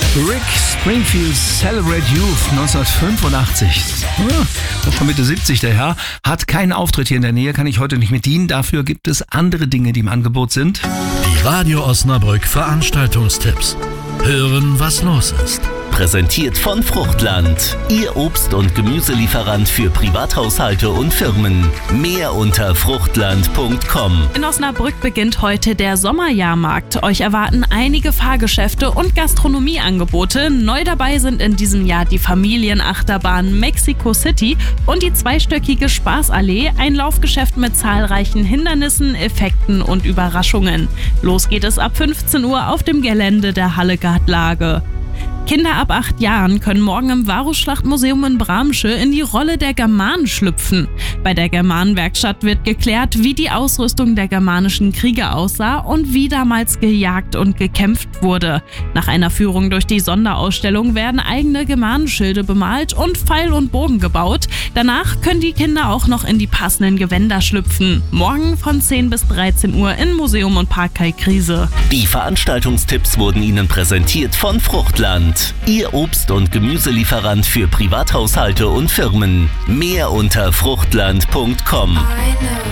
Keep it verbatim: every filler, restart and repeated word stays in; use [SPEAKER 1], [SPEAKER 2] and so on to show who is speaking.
[SPEAKER 1] Rick Springfield Celebrate Youth neunzehnhundertfünfundachtzig. Ja, schon Mitte siebzig der Herr. Hat keinen Auftritt hier in der Nähe, kann ich heute nicht mit dienen. Dafür gibt es andere Dinge, die im Angebot sind.
[SPEAKER 2] Die Radio Osnabrück Veranstaltungstipps. Hören, was los ist.
[SPEAKER 3] Präsentiert von Fruchtland, Ihr Obst- und Gemüselieferant für Privathaushalte und Firmen. Mehr unter fruchtland punkt com.
[SPEAKER 4] In Osnabrück beginnt heute der Sommerjahrmarkt. Euch erwarten einige Fahrgeschäfte und Gastronomieangebote. Neu dabei sind in diesem Jahr die Familienachterbahn Mexico City und die zweistöckige Spaßallee, ein Laufgeschäft mit zahlreichen Hindernissen, Effekten und Überraschungen. Los geht es ab fünfzehn Uhr auf dem Gelände der Halle Gartlage. Kinder ab acht Jahren können morgen im Varusschlachtmuseum in Bramsche in die Rolle der Germanen schlüpfen. Bei der Germanenwerkstatt wird geklärt, wie die Ausrüstung der germanischen Kriege aussah und wie damals gejagt und gekämpft wurde. Nach einer Führung durch die Sonderausstellung werden eigene Germanenschilde bemalt und Pfeil und Bogen gebaut. Danach können die Kinder auch noch in die passenden Gewänder schlüpfen. Morgen von zehn bis dreizehn Uhr in Museum und Park Kai Krise.
[SPEAKER 3] Die Veranstaltungstipps wurden Ihnen präsentiert von Fruchtland, Ihr Obst- und Gemüselieferant für Privathaushalte und Firmen. Mehr unter fruchtland punkt com.